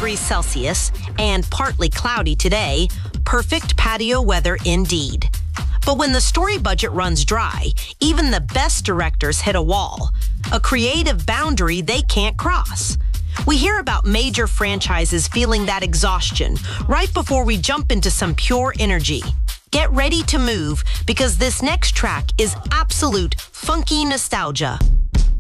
degrees Celsius and partly cloudy today, perfect patio weather indeed. But when the story budget runs dry, even the best directors hit a wall, a creative boundary they can't cross. We hear about major franchises feeling that exhaustion right before we jump into some pure energy. Get ready to move because this next track is absolute funky nostalgia.